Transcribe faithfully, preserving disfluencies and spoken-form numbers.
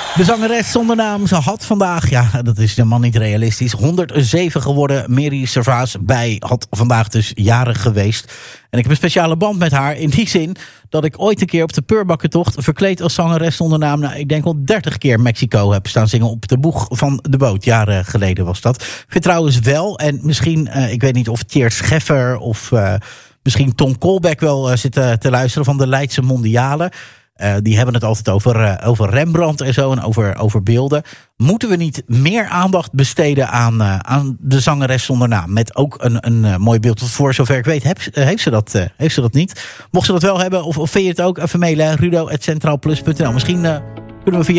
De zangeres zonder naam, ze had vandaag, ja, dat is helemaal niet realistisch, honderdzeven geworden. Mary Servaas bij had vandaag dus jarig geweest. En ik heb een speciale band met haar in die zin dat ik ooit een keer op de Peurbakkertocht verkleed als zangeres zonder naam, nou, ik denk wel dertig keer Mexico heb staan zingen op de boeg van de boot. Jaren geleden was dat. Ik vind trouwens wel, en misschien, uh, ik weet niet of Tjeerd Scheffer of uh, misschien Tom Kolbeck wel uh, zit uh, te luisteren van de Leidse Mondiale. Uh, die hebben het altijd over, uh, over Rembrandt en zo en over, over beelden. Moeten we niet meer aandacht besteden aan, uh, aan de zangeres zonder naam? Met ook een, een uh, mooi beeld. Voor zover ik weet, heb, uh, heeft, ze dat, uh, heeft ze dat niet. Mocht ze dat wel hebben, of, of vind je het ook, even mailen. Rudo at centraalplus punt n l. Misschien uh, kunnen we via